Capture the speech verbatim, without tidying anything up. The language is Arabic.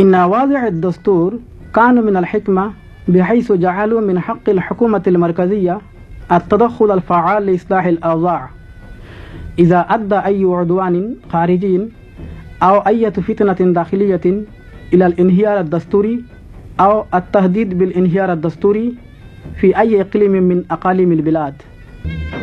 إن واضع الدستور كان من الحكمة بحيث جعلوا من حق الحكومة المركزية التدخل الفعال لإصلاح الأوضاع إذا أدى أي عدوان خارجي أو أي فتنة داخلية إلى الانهيار الدستوري أو التهديد بالانهيار الدستوري في أي إقليم من أقاليم البلاد.